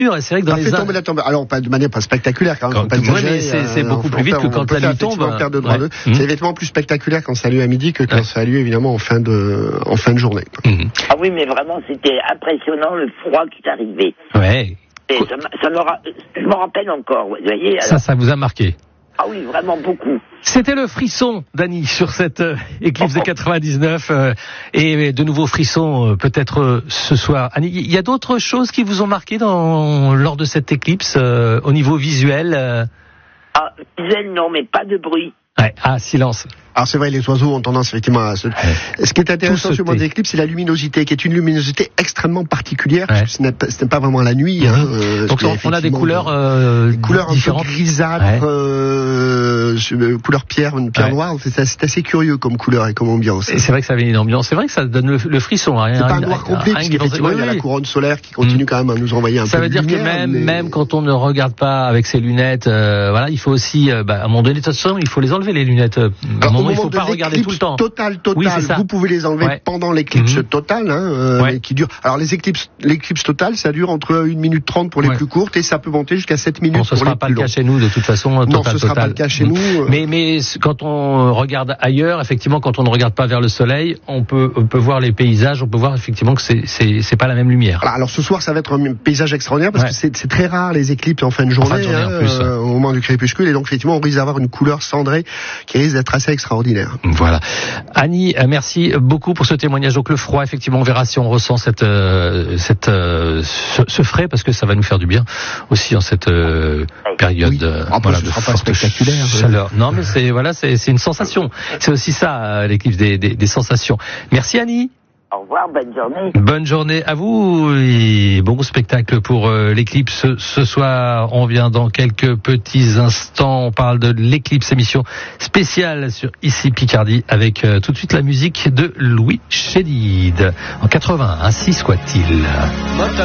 température. Et c'est vrai que dans ça fait tomber la température. Alors, pas de manière pas spectaculaire quand même. Mais c'est beaucoup plus vite que quand la nuit tombe. C'est évidemment plus spectaculaire quand ça a lieu à midi que quand ça a lieu évidemment en fin de journée. Ah oui, mais vraiment, c'était impressionnant le froid qui est arrivé. Ouais. Et je m'en rappelle encore, vous voyez. Alors... Ça vous a marqué? Ah oui, vraiment beaucoup. C'était le frisson d'Annie sur cette éclipse de 99 et de nouveaux frissons peut-être ce soir. Annie, il y a d'autres choses qui vous ont marqué lors de cette éclipse au niveau visuel Ah, visuel non, mais pas de bruit. Ouais, silence. Alors c'est vrai, les oiseaux ont tendance effectivement à se... Ce qui est intéressant sur le monde d'éclipse, c'est la luminosité, qui est une luminosité extrêmement particulière, parce que ce n'est pas vraiment la nuit. Donc on a des couleurs différentes. Un peu grisâtres, couleur pierre noire. C'est assez curieux comme couleur et comme ambiance. Et c'est vrai que ça avait une ambiance. C'est vrai que ça donne le frisson. C'est pas un noir complet, parce qu'effectivement il y a la couronne solaire qui continue quand même à nous envoyer un peu de lumière. Ça veut dire que même quand on ne regarde pas avec ses lunettes, voilà, il faut aussi, à un moment donné, de toute façon, il faut les enlever les lunettes. Au moment de l'éclipse totale, oui, vous pouvez les enlever pendant l'éclipse totale, qui dure. Alors l'éclipse totale, ça dure entre 1 minute 30 pour les plus courtes et ça peut monter jusqu'à 7 minutes pour les plus longues. Ce sera pas le cas chez nous de toute façon. Non, ce sera pas le cas chez nous. Mais quand on regarde ailleurs, effectivement, quand on ne regarde pas vers le soleil, on peut voir les paysages, on peut voir effectivement que c'est pas la même lumière. Alors ce soir, ça va être un paysage extraordinaire parce que c'est très rare les éclipses en fin de journée, au moment du crépuscule, et donc effectivement on risque d'avoir une couleur cendrée qui risque d'être assez extraordinaire. Voilà. Annie, merci beaucoup pour ce témoignage. Donc le froid, effectivement, on verra si on ressent ce frais, parce que ça va nous faire du bien aussi en cette période de pas spectaculaire. Chaleur. Non, mais c'est une sensation. C'est aussi ça, l'éclipse des sensations. Merci Annie. Au revoir, bonne journée. Bonne journée à vous et bon spectacle pour l'éclipse ce soir. On vient dans quelques petits instants. On parle de l'éclipse, émission spéciale sur Ici Picardie avec tout de suite la musique de Louis Chédid. En 80, ainsi soit-il.